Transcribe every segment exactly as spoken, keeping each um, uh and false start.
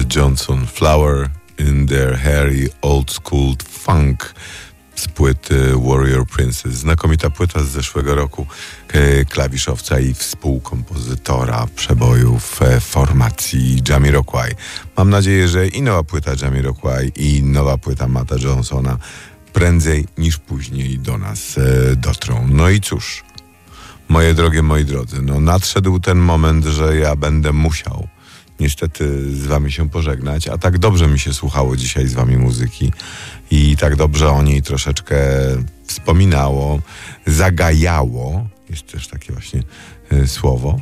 Johnson, Flower in Their Hairy Old School Funk z płyty Warrior Princess. Znakomita płyta z zeszłego roku klawiszowca i współkompozytora przebojów formacji Jamiroquai. Mam nadzieję, że i nowa płyta Jamiroquai i nowa płyta Matta Johnsona prędzej niż później do nas dotrą. No i cóż, moje drogie, moi drodzy, no nadszedł ten moment, że ja będę musiał niestety z wami się pożegnać, a tak dobrze mi się słuchało dzisiaj z wami muzyki i tak dobrze o niej troszeczkę wspominało, zagajało, jest też takie właśnie y, słowo.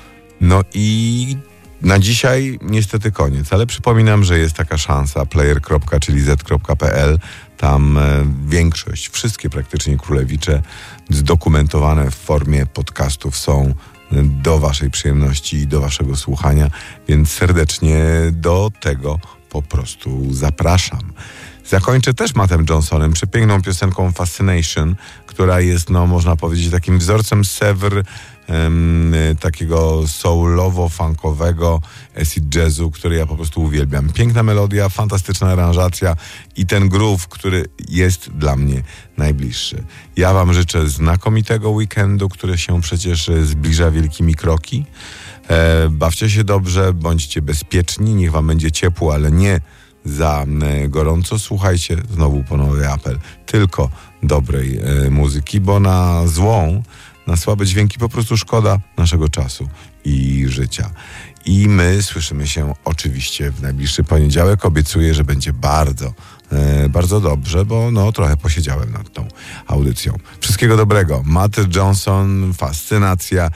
No i na dzisiaj niestety koniec, ale przypominam, że jest taka szansa player, czyli z kropka p l. Tam e, większość, wszystkie praktycznie Królewicze zdokumentowane w formie podcastów są do waszej przyjemności i do waszego słuchania, więc serdecznie do tego po prostu zapraszam. Zakończę też Mattem Johnsonem, przepiękną piosenką Fascination, która jest, no można powiedzieć, takim wzorcem Sèvres, um, takiego soulowo-funkowego acid jazzu, który ja po prostu uwielbiam. Piękna melodia, fantastyczna aranżacja i ten groove, który jest dla mnie najbliższy. Ja wam życzę znakomitego weekendu, który się przecież zbliża wielkimi kroki. E, bawcie się dobrze, bądźcie bezpieczni, niech wam będzie ciepło, ale nie za e, gorąco. Słuchajcie, znowu ponowny apel, tylko dobrej e, muzyki, bo na złą, na słabe dźwięki po prostu szkoda naszego czasu i życia. I my słyszymy się oczywiście w najbliższy poniedziałek. Obiecuję, że będzie bardzo, e, bardzo dobrze, bo no trochę posiedziałem nad tą audycją. Wszystkiego dobrego. Matt Johnson, Fascynacja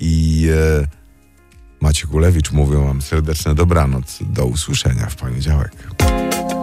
i e, Maciek Ulewicz mówią wam serdeczne dobranoc. Do usłyszenia w poniedziałek.